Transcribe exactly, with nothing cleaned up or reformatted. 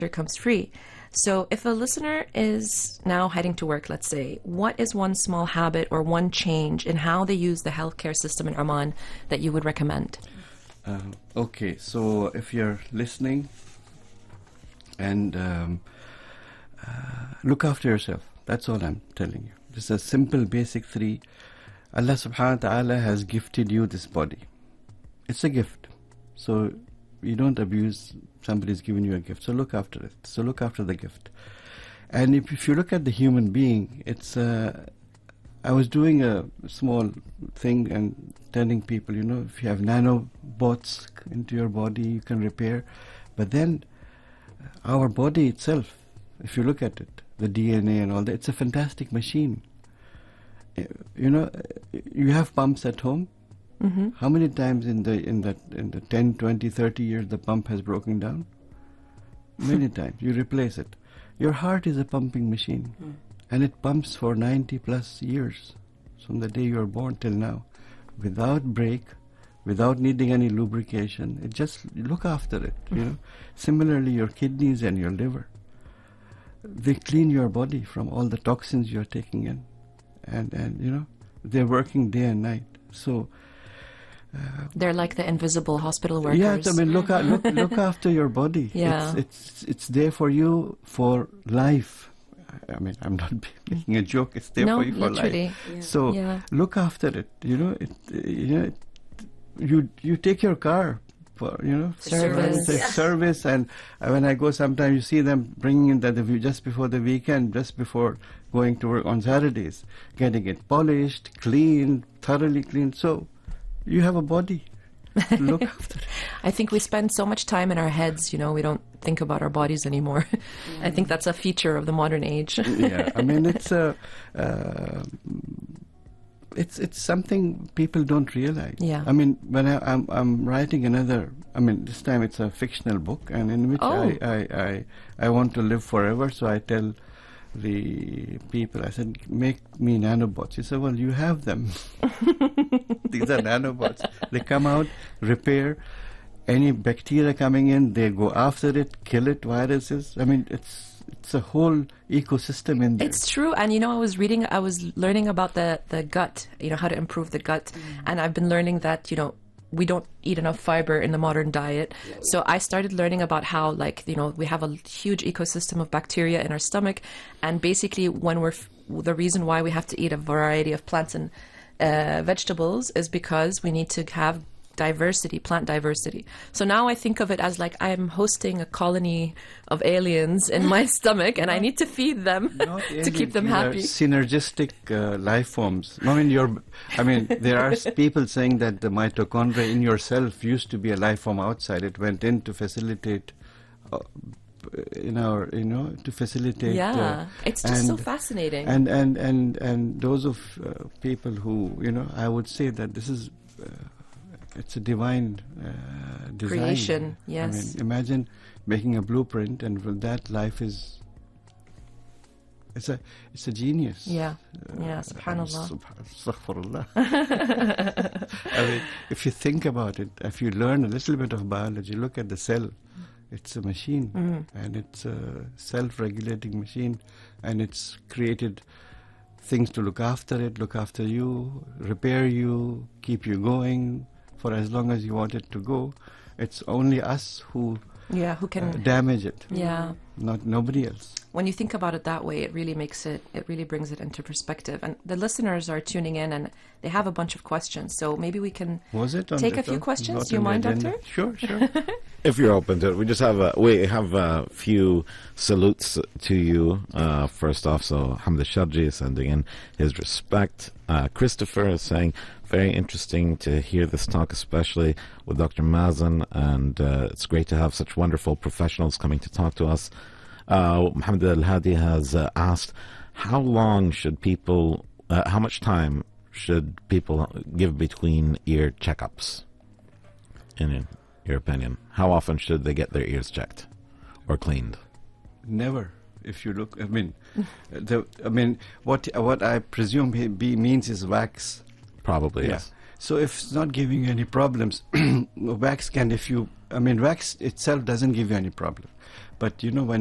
comes free. So if a listener is now heading to work, let's say, what is one small habit or one change in how they use the healthcare system in Oman that you would recommend? Uh, okay, so if you're listening, and um, uh, look after yourself. That's all I'm telling you. Just a simple, basic three. Allah subhanahu wa ta'ala has gifted you this body. It's a gift. So you don't abuse somebody's given you a gift. So look after it. So look after the gift. And if, if you look at the human being, it's... Uh, I was doing a small thing and telling people, you know, if you have nanobots into your body, you can repair. But then our body itself, if you look at it, the D N A and all that, it's a fantastic machine. You know, you have pumps at home. Mm-hmm. How many times in the in the in the ten, twenty, thirty years the pump has broken down? Many times. You replace it. Your heart is a pumping machine, mm. and it pumps for ninety plus years from the day you are born till now, without break, without needing any lubrication. It just look after it. Mm. You know. Similarly, your kidneys and your liver, they clean your body from all the toxins you're taking in, and and you know they're working day and night. So. Uh, They're like the invisible hospital workers. Yeah, I mean, look, look, look after your body. Yeah. It's, it's it's there for you for life. I mean, I'm not making a joke. It's there no, for you for literally. life. Yeah. So yeah. look after it. You know, it, you know, it, you you take your car for you know service, for, yeah. service, and when I go, sometimes you see them bringing in that the just before the weekend, just before going to work on Saturdays, getting it polished, cleaned, thoroughly cleaned. So. You have a body. Look after it. I think we spend so much time in our heads, you know, we don't think about our bodies anymore. Yeah. I think that's a feature of the modern age. Yeah, I mean, it's a, uh, it's it's something people don't realize. Yeah. I mean, when I, I'm I'm writing another, I mean, this time it's a fictional book, and in which oh. I, I I I want to live forever, so I tell the people, I said, make me nanobots. He said, well, you have them. These are nanobots. They come out, repair any bacteria coming in, they go after it, kill it, viruses. I mean, it's it's a whole ecosystem in there. It's true. And, you know, I was reading, I was learning about the, the gut, you know, how to improve the gut. Mm. And I've been learning that, you know, we don't eat enough fiber in the modern diet. So I started learning about how, like, you know, we have a huge ecosystem of bacteria in our stomach. And basically when we're, f- the reason why we have to eat a variety of plants and uh, vegetables is because we need to have diversity, plant diversity. So now I think of it as like I'm hosting a colony of aliens in my stomach, and I need to feed them to keep them happy. Synergistic uh, life forms. I mean, you're, I mean, there are people saying that the mitochondria in yourself used to be a life form outside. It went in to facilitate, uh, in our, you know, to facilitate. Yeah, uh, it's just and, so fascinating. And and and and those of uh, people who, you know, I would say that this is. Uh, It's a divine uh, design. Creation, yes. I mean, imagine making a blueprint, and with that, life is. It's a, it's a genius. Yeah, uh, yeah. Subhanallah. Astaghfirullah. I mean, if you think about it, if you learn a little bit of biology, look at the cell. It's a machine, mm. and it's a self-regulating machine, and it's created things to look after it, look after you, repair you, keep you going. For as long as you want it to go, it's only us who, yeah, who can uh, damage it. Yeah, not nobody else. When you think about it that way, it really makes it, it really brings it into perspective. And the listeners are tuning in, and they have a bunch of questions. So maybe we can Was it take a few questions. Do you mind, Doctor? Sure, sure. If you're open to it, we just have a, we have a few salutes to you. Uh, first off, so Hamza Sharji is sending in his respect. Uh, Christopher is saying, very interesting to hear this talk, especially with Doctor Mazen, and uh, it's great to have such wonderful professionals coming to talk to us. Uh, Mohammed Al-Hadi has uh, asked, how long should people, uh, how much time should people give between ear checkups, in your opinion? How often should they get their ears checked or cleaned? Never. If you look, I mean, the, I mean, what what I presume he be means is wax. Probably, yeah. yes. So if it's not giving you any problems, wax can, if you, I mean, wax itself doesn't give you any problem. But you know, when